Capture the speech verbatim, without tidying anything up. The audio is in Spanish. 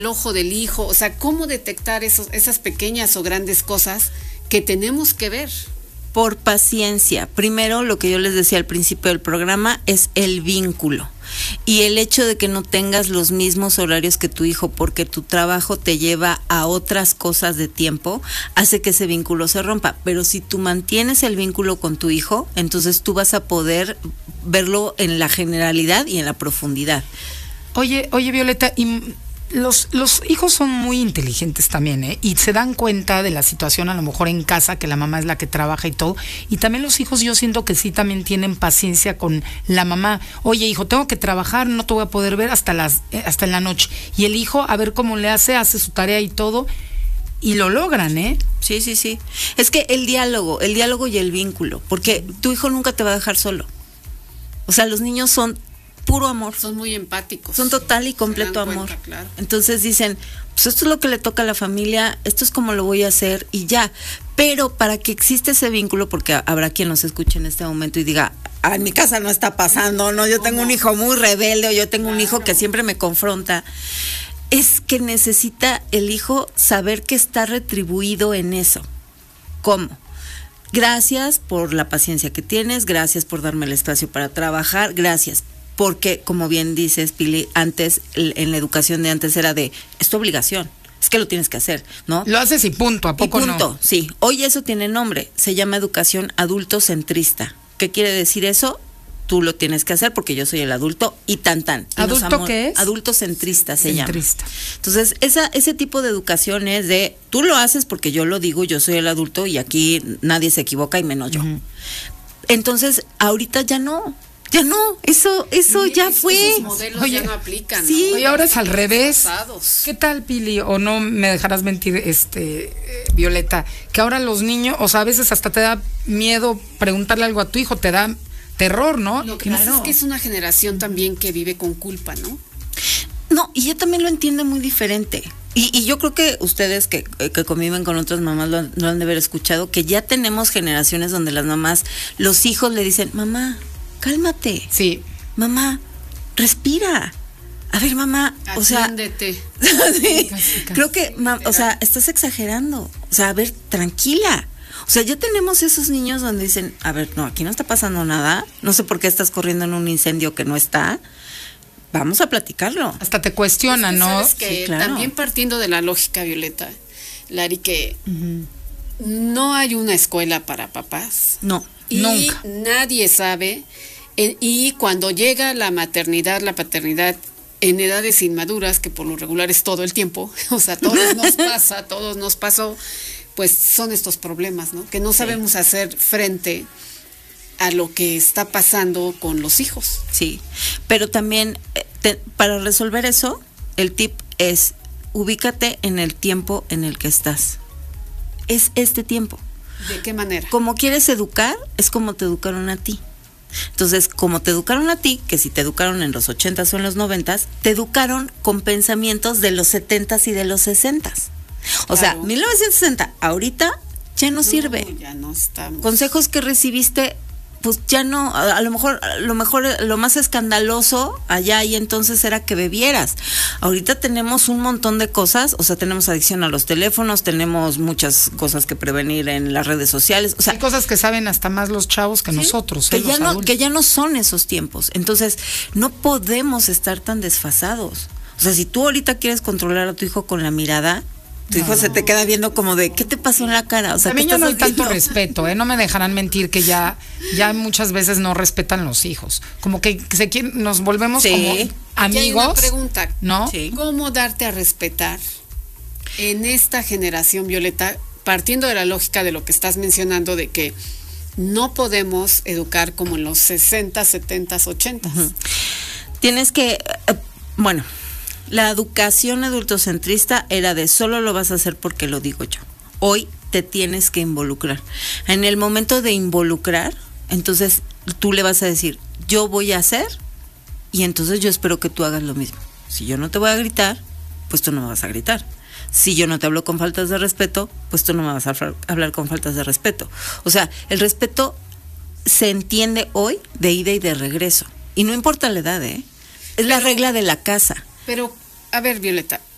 el ojo del hijo, o sea, cómo detectar esos, esas pequeñas o grandes cosas que tenemos que ver. Por paciencia. Primero, lo que yo les decía al principio del programa es el vínculo. Y el hecho de que no tengas los mismos horarios que tu hijo porque tu trabajo te lleva a otras cosas de tiempo, hace que ese vínculo se rompa. Pero si tú mantienes el vínculo con tu hijo, entonces tú vas a poder verlo en la generalidad y en la profundidad. Oye, oye Violeta, y los, los hijos son muy inteligentes también, ¿eh? Y se dan cuenta de la situación a lo mejor en casa, que la mamá es la que trabaja y todo. Y también los hijos, yo siento que sí también tienen paciencia con la mamá. Oye, hijo, tengo que trabajar, no te voy a poder ver hasta las eh, hasta en la noche. Y el hijo, a ver cómo le hace, hace su tarea y todo. Y lo logran, ¿eh? Sí, sí, sí. Es que el diálogo, el diálogo y el vínculo, porque tu hijo nunca te va a dejar solo. O sea, los niños son puro amor. Son muy empáticos. Son total y completo amor. Cuenta, claro. Entonces dicen, pues esto es lo que le toca a la familia, esto es como lo voy a hacer y ya. Pero para que exista ese vínculo, porque habrá quien nos escuche en este momento y diga, ah, en mi casa no está pasando, no, yo ¿Cómo? tengo un hijo muy rebelde o yo tengo Claro. un hijo que siempre me confronta. Es que necesita el hijo saber que está retribuido en eso. ¿Cómo? Gracias por la paciencia que tienes, gracias por darme el espacio para trabajar, gracias. Porque, como bien dices, Pili, antes, en la educación de antes era de, es tu obligación, es que lo tienes que hacer, ¿no? Lo haces y punto, ¿a poco y punto, no? Sí. Hoy eso tiene nombre, se llama educación adultocentrista. ¿Qué quiere decir eso? Tú lo tienes que hacer porque yo soy el adulto y tan tan. Y ¿Adulto nos amo- qué es? Adultocentrista se Centrista. llama. Entonces, esa, ese tipo de educación es de, tú lo haces porque yo lo digo, yo soy el adulto y aquí nadie se equivoca y menos yo. Uh-huh. Entonces, ahorita ya no. Ya no, eso, eso Sí, ya es- fue. Esos modelos Oye, ya no aplican. sí. ¿no? Oye, ahora es al revés. Pasados. ¿Qué tal, Pili? O no me dejarás mentir, este, eh, Violeta, que ahora los niños, o sea, a veces hasta te da miedo preguntarle algo a tu hijo, te da terror, ¿no? Lo que pasa es que es una generación también que vive con culpa, ¿no? No, y ella también lo entiende muy diferente. Y, y yo creo que ustedes que, que conviven con otras mamás lo han, lo han de haber escuchado, que ya tenemos generaciones donde las mamás, los hijos le dicen, mamá, cálmate, Sí. mamá, respira. A ver, mamá, o sea, Atiéndete. sí, Casi, casi. creo que, ma- o sea, estás exagerando. O sea, a ver, tranquila. O sea, ya tenemos esos niños donde dicen, a ver, no, aquí no está pasando nada. No sé por qué estás corriendo en un incendio que no está. Vamos a platicarlo. Hasta te cuestionan, ¿no? Sabes que Sí, claro. también partiendo de la lógica, Violeta, Lari, que Ujú. no hay una escuela para papás. No. Y Nunca. nadie sabe. eh, y cuando llega la maternidad, la paternidad en edades inmaduras, que por lo regular es todo el tiempo, o sea, todos nos pasa, a todos nos pasó, pues son estos problemas, ¿no? Que no sabemos hacer frente a lo que está pasando con los hijos. Sí, pero también eh, te- para resolver eso, el tip es ubícate en el tiempo en el que estás. Es este tiempo. ¿De qué manera? Como quieres educar, es como te educaron a ti. Entonces, como te educaron a ti, que si te educaron en los ochentas o en los noventas, te educaron con pensamientos de los setentas y de los sesentas. O sea, Claro. mil novecientos sesenta, ahorita ya no sirve. Ya no estamos. Consejos que recibiste, pues ya no, a, a lo mejor, a lo mejor lo más escandaloso allá y entonces era que bebieras. Ahorita tenemos un montón de cosas, o sea, tenemos adicción a los teléfonos, tenemos muchas cosas que prevenir en las redes sociales, o sea, Hay cosas que saben hasta más los chavos que ¿sí? nosotros, que ¿eh? ya Los no, adultos. que ya no son esos tiempos. Entonces, no podemos estar tan desfasados. O sea, si tú ahorita quieres controlar a tu hijo con la mirada, tu hijo se te queda viendo como de, ¿qué te pasó en la cara? O sea, También ¿qué ya no hay estás tanto haciendo? respeto, ¿eh? No me dejarán mentir que ya, ya muchas veces no respetan los hijos. Como que se quieren, nos volvemos Sí. como Aquí hay una amigos, pregunta. ¿no? Sí. ¿Cómo darte a respetar en esta generación, Violeta, partiendo de la lógica de lo que estás mencionando, de que no podemos educar como en los sesenta, setenta, ochenta? Tienes que, eh, bueno, la educación adultocentrista era de solo lo vas a hacer porque lo digo yo. Hoy te tienes que involucrar. En el momento de involucrar, entonces tú le vas a decir, yo voy a hacer y entonces yo espero que tú hagas lo mismo. Si yo no te voy a gritar, pues tú no me vas a gritar. Si yo no te hablo con faltas de respeto, pues tú no me vas a fa- hablar con faltas de respeto. O sea, el respeto se entiende hoy de ida y de regreso. Y no importa la edad, ¿eh? Es la regla de la casa. Pero, a ver, Violeta,